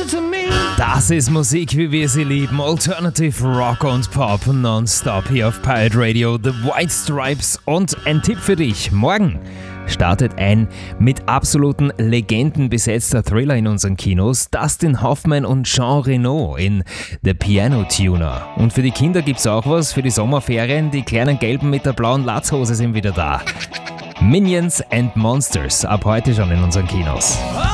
Das ist Musik, wie wir sie lieben. Alternative Rock und Pop nonstop hier auf Pirate Radio. The White Stripes. Und ein Tipp für dich. Morgen startet ein mit absoluten Legenden besetzter Thriller in unseren Kinos. Dustin Hoffman und Jean Reno in The Piano Tuner. Und für die Kinder gibt's auch was für die Sommerferien. Die kleinen Gelben mit der blauen Latzhose sind wieder da. Minions and Monsters. Ab heute schon in unseren Kinos.